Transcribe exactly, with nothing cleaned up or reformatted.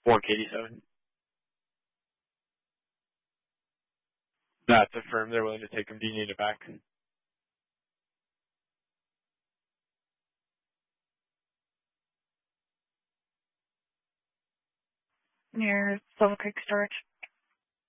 Fork eighty-seven. That's a firm. They're willing to take them. Do you need it back? Near Silver Creek Storage.